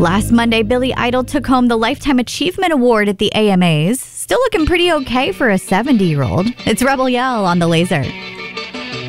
Last Monday, Billy Idol took home the Lifetime Achievement Award at the AMAs. Still looking pretty okay for a 70-year-old. It's Rebel Yell on The Laser.